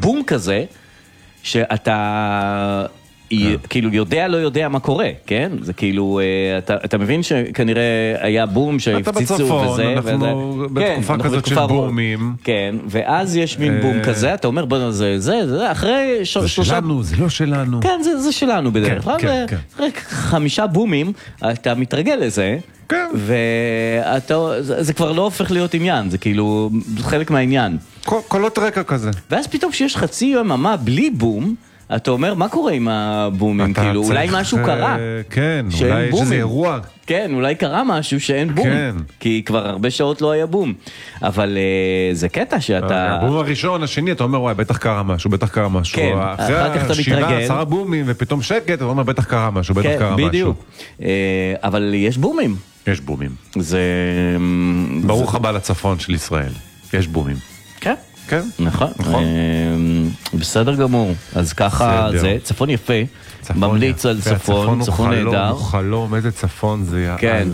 בום כזה, שאתה כאילו יודע לא יודע מה קורה, כן? זה כאילו, אתה מבין שכנראה היה בום שהפציצו וזה. אתה בצפון, אנחנו בתקופה כזאת של בומים. כן, ואז יש מין בום כזה, אתה אומר, בוא, זה, אחרי זה שלנו, זה לא שלנו. כן, זה שלנו בדרך כלל. אחרי 5 בומים, אתה מתרגל לזה. כן. וזה כבר לא הופך להיות עניין, זה כאילו חלק מהעניין. קולות רקע כזה. ואז פתאום שיש חצי יממה בלי בום, אתה אומר, מה קורה עם הבומים? כאילו, אולי משהו קרה. כן, אולי יש איזה אירוע. כן, אולי קרה משהו שאין בום. כי כבר הרבה שעות לא היה בום. אבל זה קטע שאתה... הבום הראשון, השני, אתה אומר, וואי, בטח קרה משהו. כן, אחר כך אתה מתרגל. 7-10 בומים, ופתאום שקט, אתה אומר, בטח קרה משהו. כן, בדיוק. אבל יש בומים. יש בומים. זה... ברוך הבא לצפון של ישראל. יש בומים. כן. כן? נכון. בסדר גמור. אז ככה זה, צפון יפה, ממליץ על צפון, צפון נהדר. הוא חלום, איזה צפון זה יאללה. כן.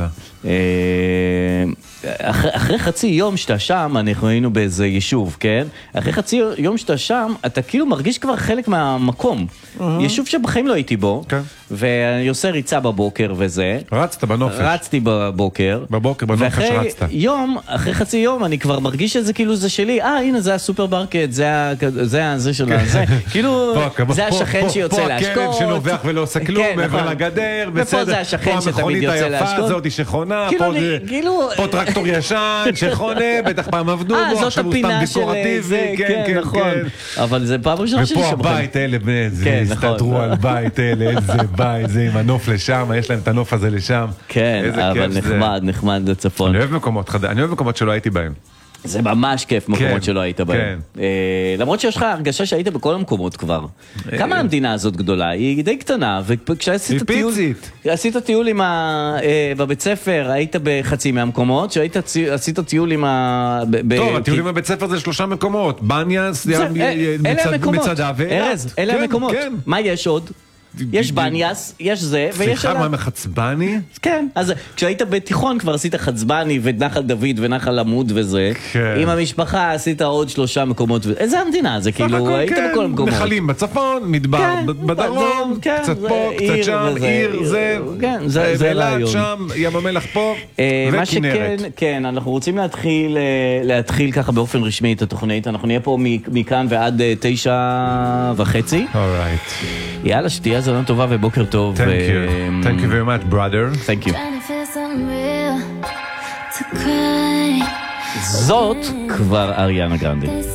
אחרי חצי יום שאתה שם, אנחנו היינו באיזה יישוב, כן? אחרי חצי יום שאתה שם, אתה כאילו מרגיש כבר חלק מהמקום. יישוב שבחיים לא הייתי בו, ואני עושה ריצה בבוקר וזה. רצת בנופש. רצתי בבוקר. בנופש רצת. אחרי חצי יום, אני כבר מרגיש שזה כאילו זה שלי. הנה, זה הסופרמרקט, זה של זה. כאילו, זה השכן שיוצא להשקות. פה הכלב שנובח ולא עושה כלום, מעבר לגדר, בסדר. ופה זה השכן שתמיד יוצא להשקות. פה המכונית היפה הזאת שחונה, פה טרקטור ישן שחונה, בטח פעם עבדו בו, עכשיו הוא סתם דקורטיבי, כן, נכון. אבל זה פעם ראשונה ופה הבית האלה, הסתדרו על בית האלה, איזה בית, זה עם הנוף לשם, יש להם את הנוף הזה לשם. כן, אבל נחמד לצפון. אני אוהב מקומות שלא הייתי בהם. זה ממש כיף מקומות שלא היית בהם. למרות שיש לך הרגשה שהיית בכל המקומות כבר. כמה המדינה הזאת גדולה? היא די קטנה, וכשעשית טיול בבית ספר, היית בחצי מהמקומות, כשעשית טיול עם טוב, הטיולים בבית ספר זה 3 מקומות, בניאס, מצדה וארז. אלה המקומות. מה יש עוד? יש בניאס, יש זה, סליחה, מה מחצבני? כן, אז כשהיית בתיכון כבר עשית חצבני ונחל דוד ונחל עמוד וזה, עם המשפחה עשית עוד 3 מקומות, איזה המדינה זה, כאילו, היית בכל המקומות. נחלים בצפון, מדבר בדרום, קצת פה, קצת שם, עיר, זה אלעד שם, ים המלח פה, וכנרת. כן, אנחנו רוצים להתחיל ככה באופן רשמי את התוכנית, אנחנו נהיה פה מכאן ועד 9:30. יאללה, שתהיה זמן טובה ובוקר טוב. Thank you very much, brother. Thank you. זאת כבר אריאנה גרנדה.